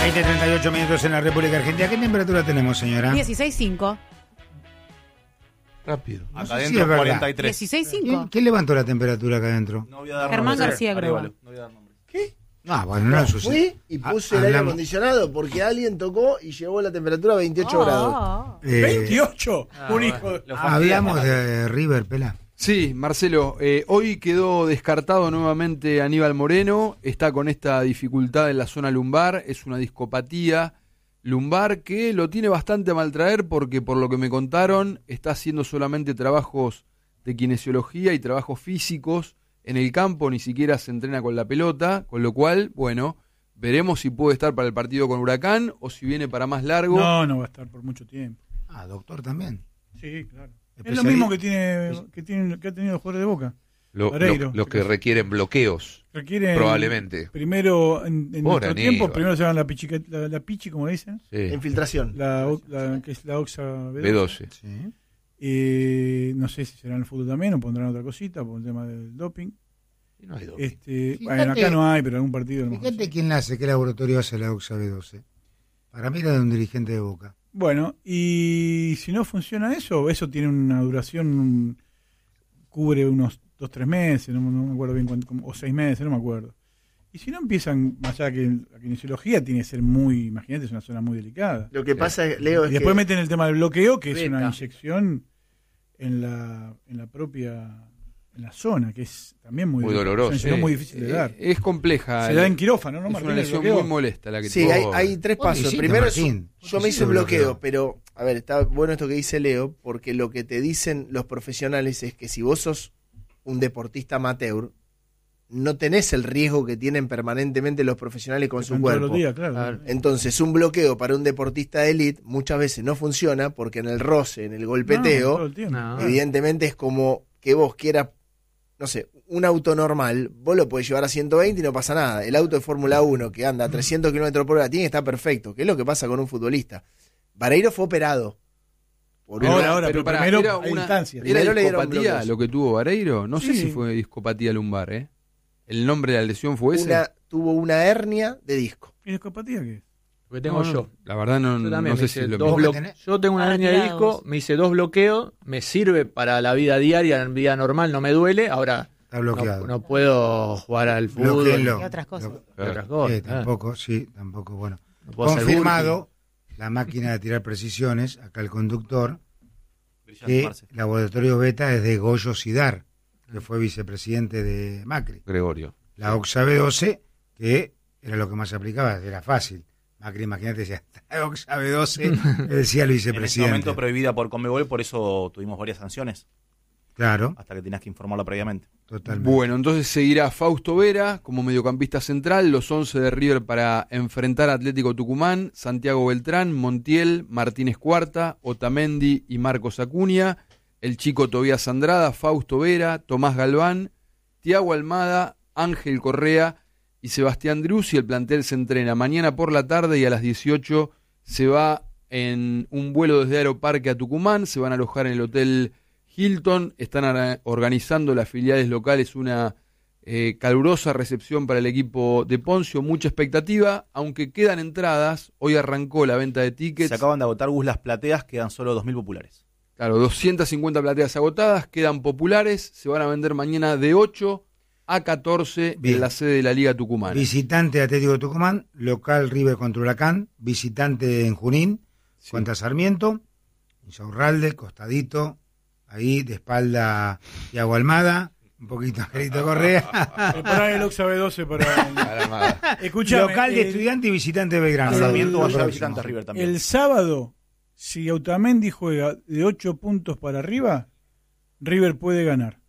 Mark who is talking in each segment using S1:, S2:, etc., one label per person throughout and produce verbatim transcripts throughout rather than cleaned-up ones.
S1: veinte treinta y ocho minutos en la República Argentina. ¿Qué temperatura tenemos, señora?
S2: dieciséis punto cinco.
S3: Rápido.
S1: No
S4: Acá
S1: sé si
S4: adentro
S1: es verdad.
S4: cuarenta y tres.
S2: dieciséis punto
S1: ¿Quién,
S2: cinco.
S1: quién levantó la temperatura acá adentro?
S4: No voy a dar
S2: Germán
S4: nombres.
S2: García Greba.
S4: Aríbalo, no voy a dar nombres.
S5: ¿Qué?
S1: Ah, bueno, no, eso sí.
S5: Fui y puse
S1: Ah,
S5: el aire
S1: hablamos-
S5: acondicionado porque alguien tocó y llevó la temperatura a veintiocho
S2: Oh,
S5: grados.
S2: oh, oh.
S1: Eh,
S6: veintiocho.
S7: Ah,
S6: un
S7: bueno,
S6: hijo de...
S7: lo
S1: hablamos
S7: fastidia.
S1: de River, Pela.
S3: Sí, Marcelo, eh, hoy quedó descartado nuevamente Aníbal Moreno, está con esta dificultad en la zona lumbar, es una discopatía lumbar que lo tiene bastante a maltraer porque por lo que me contaron está haciendo solamente trabajos de kinesiología y trabajos físicos en el campo, ni siquiera se entrena con la pelota, con lo cual, bueno, veremos si puede estar para el partido con Huracán o si viene para más largo.
S6: No, no va a estar por mucho tiempo.
S1: Ah, doctor también.
S6: Sí, claro. Es
S1: Especialista-
S6: lo mismo que tiene que tiene que ha tenido los jugadores de Boca.
S8: Lo-
S6: Vareiro.
S8: lo- los que requieren bloqueos,
S6: Requieren
S8: probablemente.
S6: primero en, en
S8: Por
S6: nuestro
S8: Aníbal.
S6: tiempo, primero se llaman la pichi, la, la pichi, como dicen,
S8: Sí.
S5: Infiltración.
S6: la, o- la que es la Oxa B
S8: B
S6: doce.
S8: doce.
S1: Sí.
S6: Eh, no sé si será en el fútbol también o pondrán otra cosita por el tema del doping.
S8: Y no hay doping.
S6: Este,
S1: Fíjate-
S6: bueno, acá no hay, pero algún partido a lo mejor
S1: Fíjate
S6: sí.
S1: quién la hace, qué laboratorio hace la Oxa B doce. Para mí era de un dirigente de Boca.
S6: Bueno, y si no funciona eso, eso tiene una duración, cubre unos dos, tres meses, no, no me acuerdo bien cuánto, como- o seis meses, no me acuerdo. Y si no empiezan, más allá que la kinesiología tiene que ser muy, imagínate, es una zona muy delicada.
S5: Lo que pasa, Leo,
S6: Y
S5: es
S6: después
S5: que
S6: meten el tema del bloqueo, que es
S7: Beta.
S6: una inyección en la, en la propia, en la zona, que es también muy,
S8: Muy
S6: difícil.
S8: doloroso.
S6: Es una inyección
S3: Eh,
S6: muy difícil de dar.
S3: eh, es compleja.
S6: Se da en quirófano, ¿no,
S3: Es
S6: Martín?
S3: una
S6: el
S3: lesión
S6: bloqueo?
S3: muy molesta la que
S5: sí,
S3: tuvo.
S5: hay, hay tres
S1: Vos lo
S5: pasos.
S1: hiciste,
S5: Primero,
S1: Martín.
S5: yo
S1: Vos
S5: me
S1: hiciste
S5: hice un
S1: el
S5: bloqueo,
S1: bloqueo.
S5: pero, a ver, está bueno esto que dice Leo, porque lo que te dicen los profesionales es que si vos sos un deportista amateur, no tenés el riesgo que tienen permanentemente los profesionales con su
S6: Están todos los
S5: cuerpo.
S6: días, claro.
S7: Claro.
S5: Entonces, un bloqueo para un deportista de élite muchas veces no funciona porque en el roce, en el
S6: No,
S5: golpeteo,
S6: todo el tiempo.
S7: No.
S5: evidentemente es como que vos quieras, no sé, un auto normal, vos lo podés llevar a ciento veinte y no pasa nada. El auto de Fórmula uno que anda a trescientos kilómetros por hora tiene que estar perfecto, que es lo que pasa con un futbolista. Vareiro fue operado. Por
S6: Ahora,
S5: una-
S6: ahora, pero
S3: pará,
S6: primero
S3: era
S6: hay
S3: una-
S6: distancia.
S3: ¿Era
S5: Primero le dieron
S3: discopatía
S5: bloqueos.
S3: lo que tuvo Vareiro? No sé
S6: Sí.
S3: si fue discopatía lumbar, ¿eh? ¿El nombre de la lesión fue ese?
S5: una- tuvo una hernia de disco.
S6: ¿Y discopatía qué es?
S7: Lo que tengo
S3: No, no,
S7: yo.
S3: La verdad no,
S7: Yo
S3: no
S7: también
S3: sé
S7: me
S3: si
S7: hice
S3: es lo
S7: dos
S3: mismo.
S1: blo-
S7: blo-
S1: tenés?
S7: Yo tengo una
S2: Ah,
S7: hernia de disco,
S2: retirados.
S7: me hice dos bloqueos, me sirve para la vida diaria, en vida normal no me duele, ahora
S1: Está bloqueado.
S7: no, no puedo jugar al fútbol
S1: Bloquéenlo.
S2: Y otras cosas.
S1: Lo-
S7: y otras cosas.
S1: Eh,
S7: claro.
S1: tampoco, sí, tampoco, bueno.
S7: No puedo hacer
S1: Confirmado, la máquina de tirar precisiones, acá el conductor,
S4: Brillante,
S1: que
S4: Marce.
S1: laboratorio beta es de Goyo Sidar, que fue vicepresidente de Macri.
S8: Gregorio.
S1: La Oxa B doce, que era lo que más se aplicaba, era fácil. Macri, imagínate, decía, Oxa B doce, le decía el
S4: En ese
S1: vicepresidente.
S4: momento prohibida por Conmebol, por eso tuvimos varias sanciones,
S1: Claro,
S4: hasta que tenías que informarlo previamente.
S1: totalmente.
S3: Bueno, entonces seguirá Fausto Vera como mediocampista central, los once de River para enfrentar a Atlético Tucumán, Santiago Beltrán, Montiel, Martínez Cuarta, Otamendi y Marcos Acuña, el chico Tobías Andrada, Fausto Vera, Tomás Galván, Tiago Almada, Ángel Correa y Sebastián Driussi. El plantel se entrena mañana por la tarde y a las dieciocho se va en un vuelo desde Aeroparque a Tucumán, se van a alojar en el hotel Hilton, están ara- organizando las filiales locales una eh, calurosa recepción para el equipo de Poncio, mucha expectativa, aunque quedan entradas, hoy arrancó la venta de tickets,
S4: Se acaban de agotar Gus las plateas, quedan solo dos mil populares.
S3: claro, doscientas cincuenta plateas agotadas, quedan populares, se van a vender mañana de ocho a catorce
S1: Bien.
S3: en la sede de la Liga Tucumana.
S1: Visitante de Atlético de Tucumán, local River contra Huracán, visitante en Junín,
S3: Sí.
S1: contra Sarmiento, Insaurralde, costadito, ahí de espalda Tiago Almada, un poquito Angelito Correa.
S6: Preparar el Oxa B doce para... Escuchame,
S1: Local de
S6: el-
S1: estudiante y visitante de Belgrano.
S6: el-
S4: Sarmiento
S1: Lo
S4: vaya
S1: próximo.
S4: visitante a River también.
S6: El sábado, si Otamendi juega de ocho puntos para arriba, River puede ganar.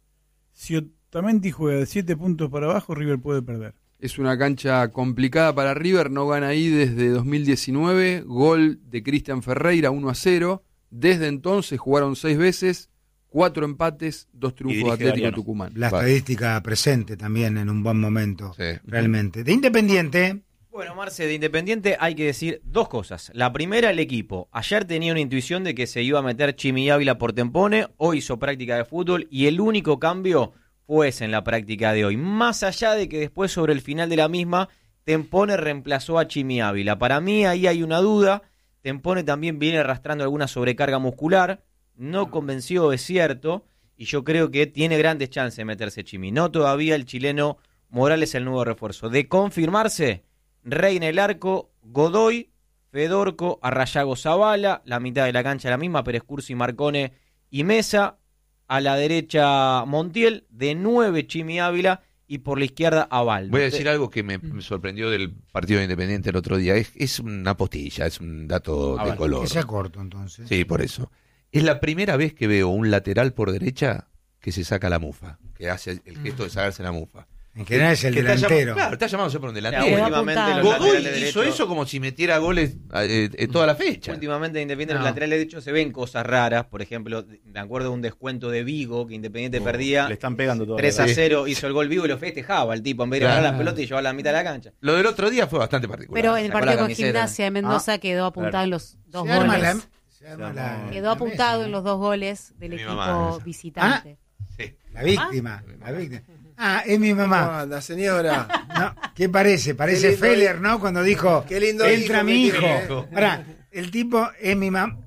S6: Si Otamendi juega de siete puntos para abajo, River puede perder.
S3: Es una cancha complicada para River, no gana ahí desde dos mil diecinueve, gol de Cristian Ferreira uno a cero, desde entonces jugaron seis veces, cuatro empates, dos triunfos de
S4: dirige
S3: Atlético
S4: Galeano.
S3: Tucumán.
S1: La
S8: Vale.
S1: estadística presente también en un buen momento,
S8: Sí.
S1: realmente. De Independiente,
S9: Bueno, Marce, de Independiente hay que decir dos cosas. La primera, el equipo. Ayer tenía una intuición de que se iba a meter Chimi Ávila por Tempone, hoy hizo práctica de fútbol y el único cambio fue ese en la práctica de hoy. Más allá de que después sobre el final de la misma Tempone reemplazó a Chimi Ávila. Para mí ahí hay una duda. Tempone también viene arrastrando alguna sobrecarga muscular. No convenció, es cierto. Y yo creo que tiene grandes chances de meterse Chimi. No todavía el chileno Morales, el nuevo refuerzo. De confirmarse, Rey en el arco, Godoy, Fedorco, Arrayago Zavala, la mitad de la cancha la misma, Pérez Cursi, Marcone y Mesa. A la derecha Montiel, de nueve Chimi Ávila y por la izquierda Aval.
S8: Voy a decir algo que me, me sorprendió del partido de Independiente el otro día. Es, es una postilla, es un dato
S9: Aval.
S8: de color.
S1: Que sea corto, entonces.
S8: Sí, por eso. Es la primera vez que veo un lateral por derecha que se saca la mufa, que hace el gesto de sacarse la mufa.
S1: En general es el
S8: Que está
S1: delantero.
S8: llamado- claro, está llamándose por un
S9: O sea,
S8: delantero.
S9: últimamente los
S8: Godoy
S9: laterales
S8: hizo
S9: derechos-
S8: eso como si metiera goles eh, eh, toda la fecha.
S9: Últimamente en Independiente
S7: No.
S9: los laterales derechos se ven cosas raras. Por ejemplo, me acuerdo de un descuento de Vigo que Independiente perdía
S4: Le están pegando todo.
S9: tres a cero, hizo el gol Vigo y lo festejaba el tipo en vez de
S8: Claro.
S9: agarrar la pelota y llevar a la mitad de la cancha.
S8: Lo del otro día fue bastante particular.
S2: Pero en el
S9: Sacó la
S2: partido con
S9: camiseta.
S2: Gimnasia de Mendoza quedó apuntado en los dos
S1: Se arma
S2: goles.
S1: la, se arma la-
S2: Quedó
S1: la
S2: apuntado
S1: mesa,
S2: en los dos goles del
S8: Mi
S2: equipo
S8: mamá.
S2: visitante.
S8: Sí.
S1: La víctima, la víctima. Ah, es mi
S5: ¿Cómo
S1: mamá.
S5: anda, señora?
S1: No, ¿qué parece? Parece
S5: Qué lindo
S1: Feller,
S5: hijo.
S1: ¿no? Cuando dijo,
S5: Qué lindo
S1: entra
S5: hijo
S1: mi
S5: que
S1: hijo.
S5: tiene.
S1: Ahora, el tipo es mi mamá.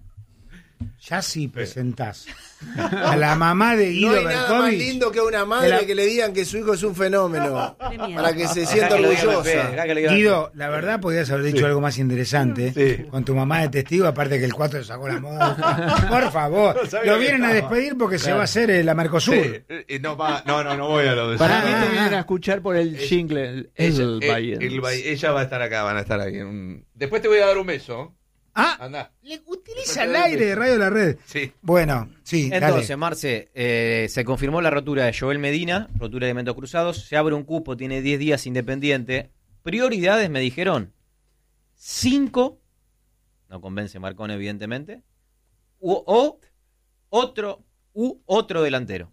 S1: Ya sí presentás a la mamá de
S5: No
S1: Guido
S5: hay nada más
S1: Berkovich.
S5: lindo que a una madre
S1: la-
S5: que le digan que su hijo es un fenómeno.
S2: Qué miedo.
S5: Para que se
S9: Dejá
S5: sienta
S9: que lo diga Pepe,
S5: orgullosa.
S9: dejá que lo diga
S1: Guido, la verdad podías haber dicho algo más interesante.
S8: Sí.
S1: Con tu mamá de testigo, aparte que el cuatro sacó la moda. Por favor,
S8: sabía
S1: lo
S8: que
S1: vienen a
S8: estaba.
S1: despedir porque se va a hacer eh, la Mercosur.
S8: Sí, eh, no, va- no, no, no voy a lo de
S7: Para
S1: Ah,
S7: mí
S1: ah,
S7: te vienen
S1: ah.
S7: a escuchar por el jingle, el,
S8: ella,
S7: el
S8: eh,
S7: Bayern.
S8: el Bay- ella va a estar acá, van a estar ahí. en un- Después te voy a dar un beso.
S1: Ah,
S8: Anda.
S1: le utiliza el aire de Radio La Red.
S8: Sí.
S1: Bueno, sí,
S9: Entonces,
S1: dale.
S9: Marce, eh, se confirmó la rotura de Joel Medina, rotura de elementos cruzados, se abre un cupo, tiene diez días Independiente. Prioridades, me dijeron, cinco, no convence Marcone evidentemente, u, o otro, u otro delantero.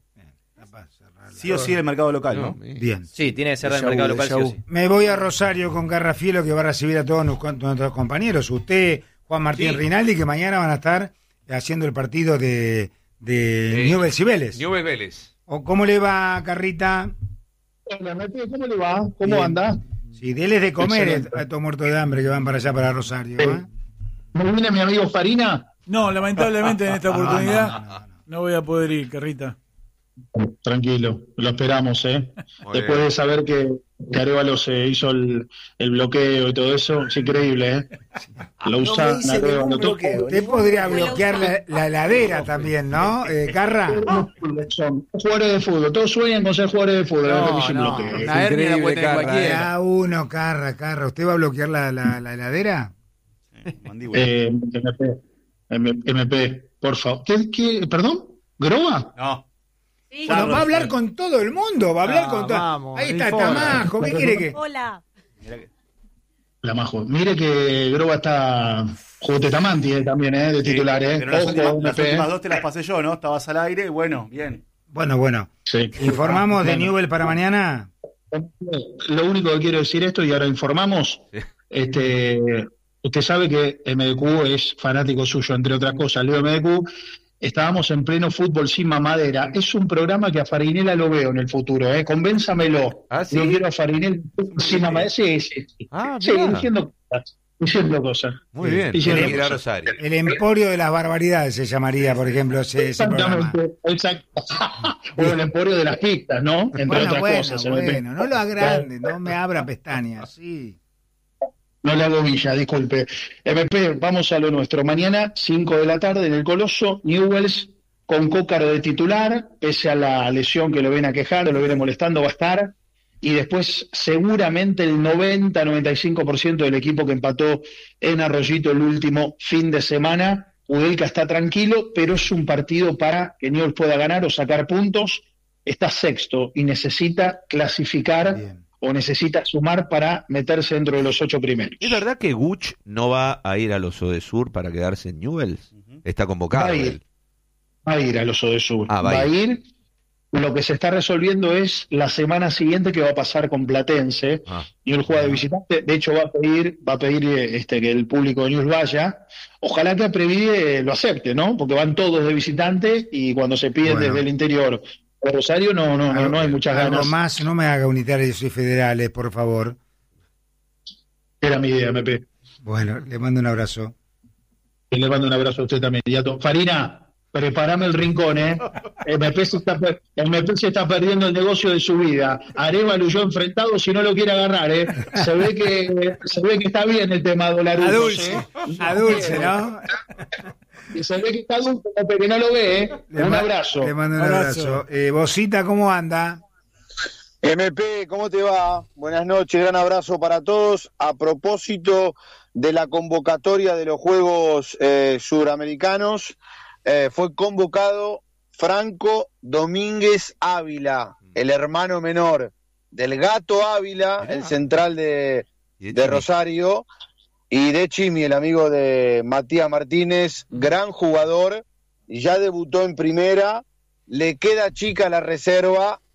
S4: Sí o sí el mercado local, ¿no?
S8: No, eh.
S1: Bien.
S9: Sí, tiene que ser del
S5: Déjà vu,
S9: mercado local, sí
S5: déjà
S9: o
S5: vu.
S9: sí.
S1: Me voy a Rosario con Garrafielo, que va a recibir a todos nos- nuestros compañeros. Usted, Juan Martín
S8: Sí.
S1: Rinaldi, que mañana van a estar haciendo el partido de, de
S8: Sí.
S1: Newell's y Vélez.
S8: Newell's Vélez.
S1: ¿O ¿Cómo le va, Carrita?
S10: Hola, Nati, ¿cómo le va? ¿Cómo
S1: Bien.
S10: anda?
S1: Sí, déles de comer
S10: Excelente.
S1: a estos muertos de hambre que van para allá, para Rosario. ¿eh?
S10: ¿Me viene mi amigo Farina?
S6: No, lamentablemente en esta
S1: No,
S6: oportunidad
S1: no, no, no.
S6: no voy a poder ir, Carrita.
S10: Tranquilo, lo esperamos, ¿eh?
S8: Muy
S10: Después
S8: bien.
S10: de saber que, que Arevalo se hizo el, el bloqueo y todo eso, es increíble, ¿eh? Lo
S5: No
S10: usan
S5: me hice
S10: Arevalo.
S5: ningún bloqueo.
S1: Usted podría bloquear la, la heladera también, ¿no, eh, Carra?
S10: Son jugadores de fútbol, todos sueñan con ser jugadores de fútbol.
S7: No,
S10: no, me hice un
S7: no,
S10: bloqueo.
S7: una hernia la puede tener
S3: Carra,
S7: cualquiera.
S1: Cada uno, Carra, Carra. ¿Usted va a bloquear la, la, la heladera?
S4: Mandíbula.
S10: Eh, M P, M- MP, por favor. ¿Qué, qué, perdón? ¿Groba?
S4: No.
S2: Sí.
S1: Bueno, va a hablar con todo el mundo, va a hablar
S7: Ah,
S1: con todo.
S7: vamos,
S1: Ahí está
S7: informa.
S1: Tamajo, ¿qué quiere que...?
S2: Hola.
S4: Mirá que-
S10: La majo. Mire que Groba está Jugotetamanti eh, también, ¿eh? De titular, ¿eh?
S4: Pero las,
S10: Ojo,
S4: últimas,
S10: M
S4: las
S10: P,
S4: últimas
S10: ¿eh?
S4: dos te las pasé yo, ¿no? Estabas al aire y bueno, bien.
S1: Bueno, bueno.
S10: Sí.
S1: ¿Informamos de
S10: Bueno.
S1: Newell para mañana?
S10: Lo único que quiero decir esto, y ahora informamos,
S8: Sí.
S10: este, usted sabe que M D Q es fanático suyo, entre otras cosas. Leo M D Q, estábamos en pleno fútbol sin mamadera. Es un programa que a Farinela lo veo en el futuro, ¿eh? Convénzamelo.
S8: Ah, ¿sí?
S10: Yo quiero a Farinela sin mamadera. Sí, sí, sí.
S8: Ah,
S10: Sí,
S8: mirá.
S10: diciendo cosas. Diciendo cosas.
S8: Muy
S1: Sí.
S8: bien.
S10: Y
S8: Tiene
S10: si-
S8: que ir a Rosario.
S1: El Emporio de las Barbaridades se llamaría, por ejemplo, ese, ese programa.
S10: Exactamente, exacto. O el emporio de las pistas, ¿no? Entre
S1: Bueno,
S10: otras
S1: bueno,
S10: cosas. M P.
S1: bueno, no lo agrande, no me abra pestañas, sí.
S10: No le hago villa, disculpe. M P, vamos a lo nuestro. Mañana, cinco de la tarde, en el Coloso, Newell's con Cócaro de titular, pese a la lesión que lo viene aquejando, lo viene molestando, va a estar. Y después, seguramente, el noventa a noventa y cinco por ciento del equipo que empató en Arroyito el último fin de semana. Udelca está tranquilo, pero es un partido para que Newell's pueda ganar o sacar puntos. Está sexto y necesita clasificar
S1: Bien.
S10: o necesita sumar para meterse dentro de los ocho primeros.
S8: ¿Es verdad que Guch no va a ir a los Odesur para quedarse en Newell's? Está convocado
S10: Va a ir.
S8: él.
S10: Va a ir a los Odesur.
S8: Ah, va
S10: va
S8: a
S10: a ir. Lo que se está resolviendo es la semana siguiente que va a pasar con Platense.
S8: Ah.
S10: Newell's juega de visitante. De hecho, va a pedir, va a pedir eh, este, que el público de Newell's vaya. Ojalá que Aprevide lo acepte, ¿no? Porque van todos de visitante y cuando se piden
S1: Bueno.
S10: desde el interior de Rosario no, no, no, no hay muchas
S1: Algo
S10: ganas.
S1: más, no me haga unitarios y federales, por favor.
S10: Era mi idea, M P.
S1: Bueno, le mando un abrazo.
S10: Y le mando un abrazo a usted también. Y a to- Farina, preparame el rincón, ¿eh? M P se está, per- M P se está perdiendo el negocio de su vida. Arévalo y yo enfrentado si no lo quiere agarrar, ¿eh? Se ve que, se ve que está bien el tema dolarucos,
S1: A dulce,
S10: ¿eh?
S1: a dulce, ¿no?
S10: Y se ve que está dulce, M P, que no lo ve, ¿eh?
S1: Le
S10: Un
S1: ma-
S10: abrazo.
S1: Le mando un
S6: Abrazo.
S1: abrazo. Eh, Bosita, ¿cómo anda?
S11: M P, ¿cómo te va? Buenas noches, gran abrazo para todos. A propósito de la convocatoria de los Juegos eh, Suramericanos, eh, fue convocado Franco Domínguez Ávila, el hermano menor del Gato Ávila,
S8: Mirá.
S11: el central de,
S8: Y de
S11: de
S8: Chimi.
S11: Rosario, y de Chimi, el amigo de Matías Martínez, gran jugador, y ya debutó en primera, le queda chica la reserva,